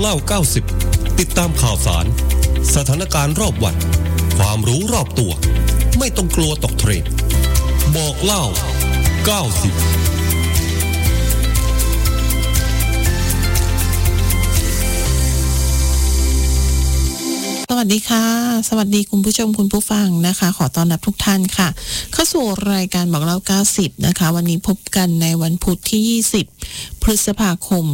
เล่า90ติดตามข่าวสารสถานการณ์รอบวันความรู้รอบตัวไม่ต้องกลัวตกเทรนด์บอกเล่า90 สวัสดีค่ะสวัสดีคุณผู้ชมคุณผู้ฟังนะคะขอต้อนรับทุกท่านค่ะเข้าสู่รายการบอกเล่า90นะคะวันนี้พบกันในวันพุธที่20พฤษภาคม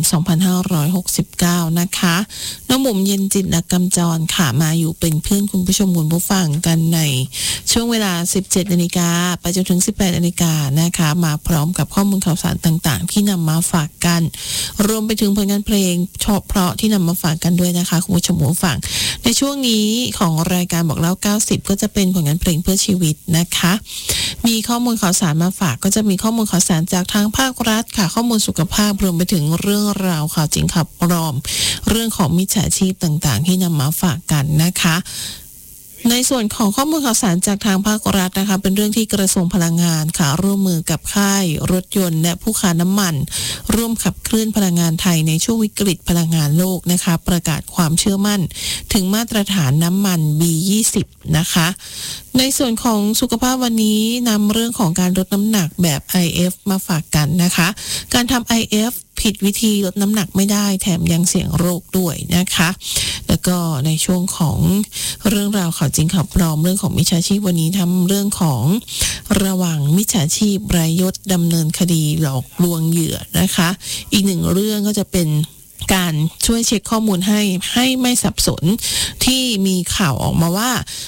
2569นะคะน้องหมุมเย็นจิตและกำจรค่ะมาอยู่เป็นเพื่อนคุณผู้ชมคุณผู้ฟังกันในช่วงเวลา 17:00 น.ไปจนถึง 18:00 น.นะคะมาพร้อมกับข้อมูลข่าวสารต่างๆที่นำมาฝากกันรวมไปถึงผลงานเพลงเพราะที่นำมาฝากกันด้วยนะคะคุณผู้ชมคุณผู้ฟังในช่วงนี้ของรายการบอกเล่า90ก็จะเป็นผลงานเพลงเพื่อชีวิตนะคะมีข้อมูลข่าวสารมาฝากก็จะมีข้อมูลข่าวสารจากทางภาครัฐค่ะข้อมูลสุขภาพรวมไปถึงเรื่องราวข่าวจริงข่าวปลอมเรื่องของมิจฉาชีพต่างๆที่นำมาฝากกันนะคะในส่วนของข้อมูลข่าวสารจากทางภาครัฐนะคะเป็นเรื่องที่กระทรวงพลังงานค่ะร่วมมือกับค่ายรถยนต์และผู้ค้าน้ำมันร่วมขับเคลื่อนพลังงานไทยในช่วงวิกฤตพลังงานโลกนะคะประกาศความเชื่อมั่นถึงมาตรฐานน้ำมัน B20 นะคะในส่วนของสุขภาพวันนี้นำเรื่องของการลดน้ำหนักแบบ IF มาฝากกันนะคะการทำ IFผิดวิธีลดน้ำหนักไม่ได้แถมยังเสี่ยงโรคด้วยนะคะแล้วก็ในช่วงของเรื่องราวข่าวจริงข่าวปลอมเรื่องของมิจฉาชีพวันนี้ทำเรื่องของระหว่างมิจฉาชีพรายยศดำเนินคดีหลอกลวงเหยื่อนะคะอีกหนึ่งเรื่องก็จะเป็นการช่วยเช็คข้อมูลให้ไม่สับสนที่มีข่าวออกมาว่า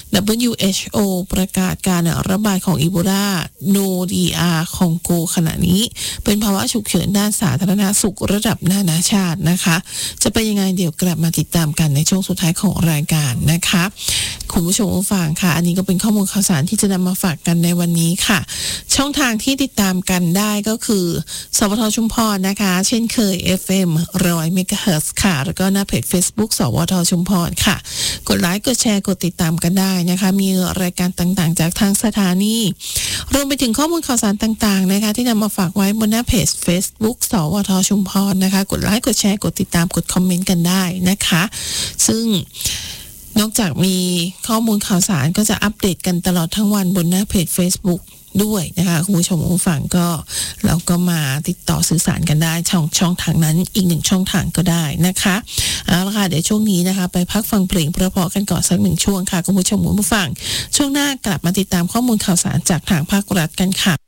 WHO ประกาศการระบาดของอีโบลาโนดีอาคองโกขณะนี้เป็นภาวะฉุกเฉินด้านสาธารณสุขระดับนานาชาตินะคะจะเป็นยังไงเดี๋ยวกลับมาติดตามกันในช่วงสุดท้ายของรายการนะคะคุณผู้ชมผู้ฟังค่ะอันนี้ก็เป็นข้อมูลข่าวสารที่จะนำมาฝากกันในวันนี้ค่ะช่องทางที่ติดตามกันได้ก็คือสวทชุมพรนะคะเช่นเคย FM 100 เมกะเฮิรตซ์ค่ะแล้วก็หน้าเพจ Facebook สวทชุมพรค่ะกดไลค์กดแชร์กดติดตามกันได้นะคะมีรายการต่างๆจากทางสถานีรวมไปถึงข้อมูลข่าวสารต่างๆนะคะที่นำมาฝากไว้บนหน้าเพจ Facebook สวทชุมพรนะคะกดไลค์กดแชร์กดติดตามกดคอมเมนต์กันได้นะคะซึ่งนอกจากมีข้อมูลข่าวสารก็จะอัปเดตกันตลอดทั้งวันบนหน้าเพจ Facebook ด้วยนะคะคุณผู้ชมผู้ฟังก็เราก็มาติดต่อสื่อสารกันได้ช่องทางนั้นอีกหนึ่งช่องทางก็ได้นะคะเอาละค่ะเดี๋ยวช่วงนี้นะคะไปพักฟังเพลงเพราะๆกันก่อนสักหนึ่งช่วงค่ะคุณผู้ชมผู้ฟังช่วงหน้ากลับมาติดตามข้อมูลข่าวสารจากทางภาครัฐกันค่ะ